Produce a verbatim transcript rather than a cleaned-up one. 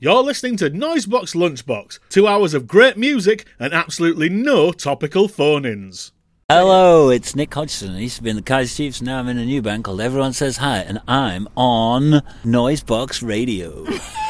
You're listening to Noisebox Lunchbox, two hours of great music and absolutely no topical phone-ins. Hello, it's Nick Hodgson. I used to be in the Kaiser Chiefs, now I'm in a new band called Everyone Says Hi, and I'm on Noisebox Radio.